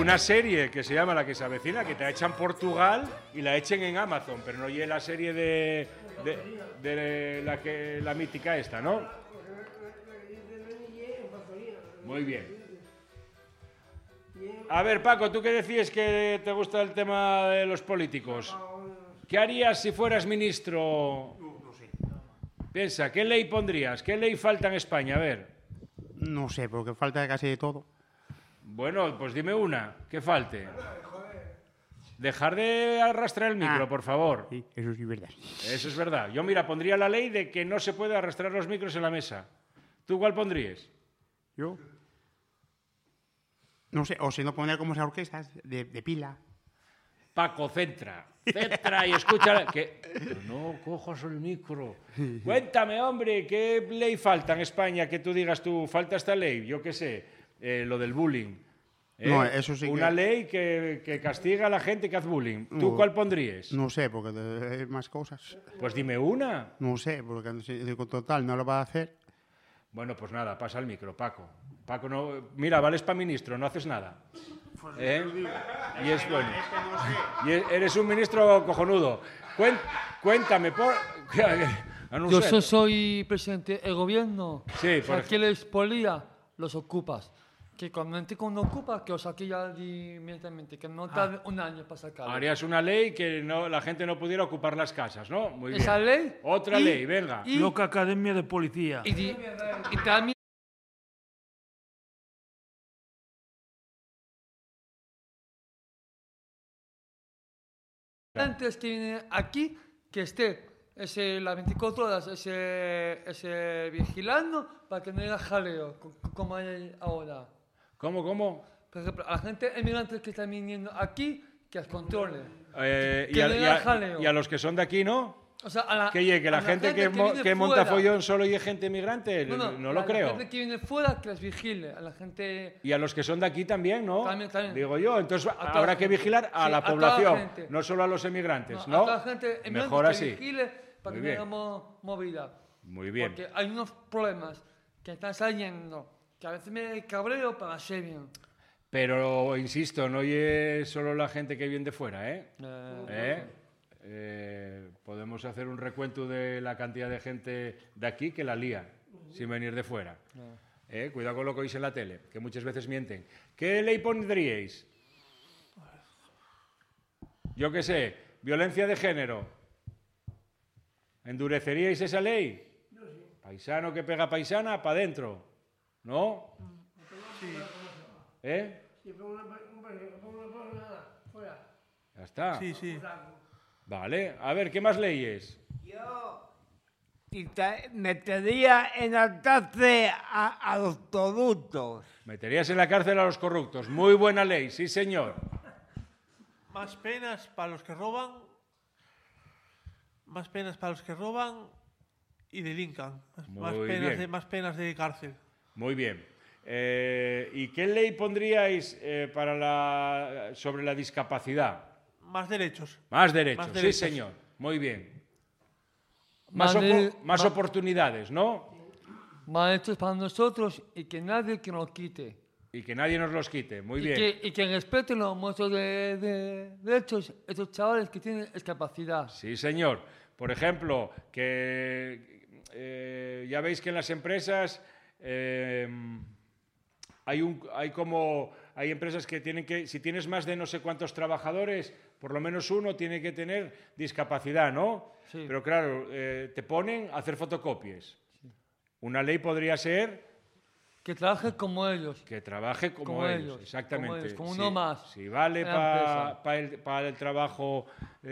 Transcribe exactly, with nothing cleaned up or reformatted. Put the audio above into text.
una serie que se llama La que se avecina, que te echa en Portugal y la echen en Amazon, pero no oye la serie de, de, de la, que, la mítica esta, ¿no? Muy bien. A ver, Paco, ¿tú qué decías que te gusta el tema de los políticos? ¿Qué harías si fueras ministro? No, no sé. Piensa, ¿qué ley pondrías? ¿Qué ley falta en España? A ver. No sé, porque falta casi de todo. Bueno, pues dime una, ¿qué falte? Dejar de arrastrar el micro, Ah, por favor. Sí, eso sí es verdad. Eso es verdad. Yo, mira, pondría la ley de que no se puede arrastrar los micros en la mesa. ¿Tú cuál pondrías? Yo. No sé, o si no poner como esas orquestas de, de pila. Paco, centra. Centra y escucha. Que... Pero no cojas el micro. Cuéntame, hombre, ¿qué ley falta en España que tú digas tú, falta esta ley? Yo qué sé, eh, lo del bullying. ¿eh? No, eso sí que- Una ley que, que castiga a la gente que hace bullying. ¿Tú No. cuál pondrías? No sé, porque hay más cosas. Pues dime una. No sé, porque si- digo, total, no lo va a hacer. Bueno, pues nada, pasa el micro, Paco. Paco, no, mira, vales para ministro, no haces nada. ¿Eh? Y es bueno. Y e- eres un ministro cojonudo. Cuen- cuéntame, por... Ah, no Yo sé. so- soy presidente del gobierno. Sí, O sea, por- ¿qué les polía? Los ocupas. Que cuando entre con ocupa, que os saque ya de- inmediatamente, que no tarde un año para sacarlo. Harías una ley que no, la gente no pudiera ocupar las casas, ¿no? Muy bien. Esa ley. Otra y- ley, venga. Y, Loca Academia de Policía. y, di- y también antes que viene aquí, que esté ese, las veinticuatro horas ese, ese vigilando para que no haya jaleo, co- como hay ahora. ¿Cómo, cómo? Por ejemplo, a la gente emigrante que está viniendo aquí, que las controle. Eh, y, Que a, no y haya a- jaleo. y a los que son de aquí, ¿no? O sea, a la, Que llegue, la, a gente, que, mo- viene que monta fuera. follón solo y gente emigrante, no, No, lo a creo. La gente que viene fuera, que las vigile. A la gente. Y a los que son de aquí también, ¿no? También, también. Digo yo, entonces toda habrá la que gente. vigilar a Sí, la a toda la población, gente. no solo a los emigrantes, No, ¿no? a toda la gente emigrante Mejor que así. vigile para Muy que bien. no haya mo- movida. Muy bien. Porque hay unos problemas que están saliendo que a veces me cabreo para hacer bien. Pero, insisto, no es solo la gente que viene de fuera, ¿eh? Eh, ¿Eh? Eh, podemos hacer un recuento de la cantidad de gente de aquí que la lía, sin venir de fuera. ¿Eh? Cuidado con lo que oís en la tele, que muchas veces mienten. ¿Qué ley pondríais? Yo qué sé, violencia de género. ¿Endureceríais esa ley? Paisano que pega paisana, para adentro. ¿No? ¿Eh? Ya está. Sí, sí. Vale, a ver, ¿qué más leyes? Yo quita- metería en la cárcel a, a los corruptos. Meterías en la cárcel a los corruptos. Muy buena ley, sí, señor. Más penas para los que roban. Más penas para los que roban y delincan. Más, Muy más penas, bien. de, más penas de cárcel. Muy bien. Eh, ¿Y qué ley pondríais eh, para la, sobre la discapacidad? Más derechos. Más derechos, Más sí, derechos. señor. Muy bien. Más, Más opo- de- más ma- oportunidades, ¿no? Más hechos para nosotros y que nadie que nos quite. Y que nadie nos los quite. Muy y, bien. Que, y que respeten los muestros de, de derechos estos chavales que tienen discapacidad. Sí, señor. Por ejemplo, que eh, ya veis que en las empresas eh, hay, un, hay como hay empresas que tienen que, si tienes más de no sé cuántos trabajadores, por lo menos uno tiene que tener discapacidad, ¿no? Sí. Pero claro, eh, te ponen a hacer fotocopias. Una ley podría ser Que trabajen como ellos. que trabaje como, Como ellos, ellos, exactamente. como ellos, como Si- uno más Si vale en la para empresa. el, pa el trabajo